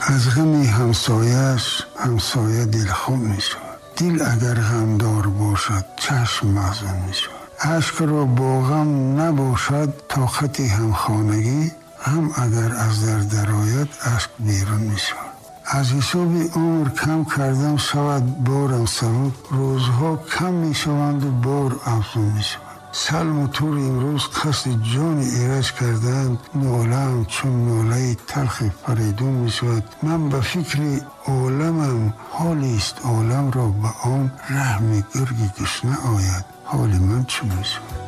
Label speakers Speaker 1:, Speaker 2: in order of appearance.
Speaker 1: از غمی همسایش همسایه دلخواه می شود. دل اگر غمدار باشد چشم محزون می شود. عشق را با غم نباشد طاقت همخانگی، غم اگر از در درآید اشک بیرون می شود. از حساب عمر کم کردم شود بارم سبک، روزها کم می شوند و بار افزون می شود. سلم و تور امروز قصد جان ایرج کردند، ناله‌ام چون ناله تلخ فریدون می شود. من به فکر عالمم، حالی است عالم را به آن رحم گرگ گشنه آید، حال من چون می شود.